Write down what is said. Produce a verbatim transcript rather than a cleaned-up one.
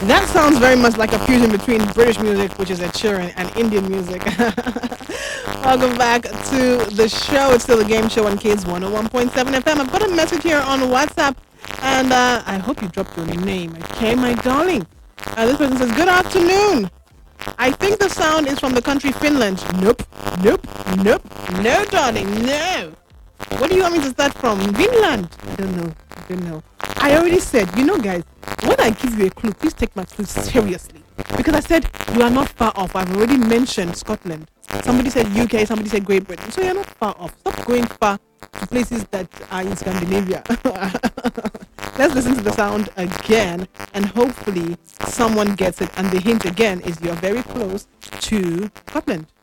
That sounds very much like a fusion between British music, which is Ed Sheeran, and Indian music. Welcome back to the show. It's still a game show on Kids one oh one point seven F M. I've got a message here on WhatsApp, and uh, I hope you dropped your name. Okay, my darling. Uh, this person says, good afternoon. I think the sound is from the country Finland. Nope, nope, nope, no, darling, no. What do you want me to start from? Finland? I don't know. I don't know. I already said, you know, guys, when I give you a clue, please take my clue seriously. Because I said you are not far off. I've already mentioned Scotland. Somebody said U K, somebody said Great Britain. So you're not far off. Stop going far to places that are in Scandinavia. Let's listen to the sound again, and hopefully someone gets it. And the hint again is you're very close to Scotland.